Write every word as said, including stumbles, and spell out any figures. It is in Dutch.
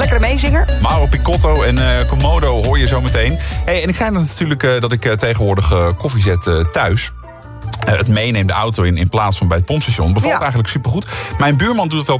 lekkere meezinger. Mauro Picotto en uh, Komodo hoor je zo meteen. Hey, en ik zei natuurlijk uh, dat ik uh, tegenwoordig uh, koffie zet uh, thuis. Uh, het meenemen de auto in, in plaats van bij het pompstation. Bevalt ja. eigenlijk supergoed. Mijn buurman doet het al